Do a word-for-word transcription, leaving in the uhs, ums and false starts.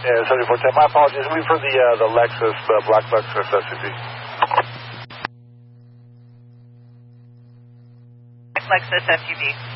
Yeah, seventy-four ten. My apologies. We've heard the, uh, the Lexus, the black Lexus S U V. Lexus S U V.